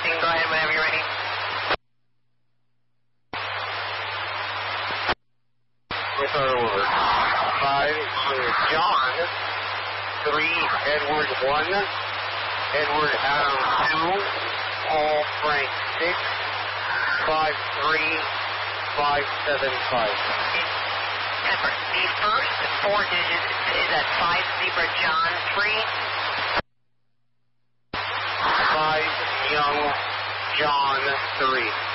can go ahead whenever you're ready. With our order. 5, John. 3, Edward 1. Edward Adam 2. Paul Frank 6. 5, 3, 5, 7, 5. The first 4 digits is at 5 Zebra John 3. 5 Young John 3.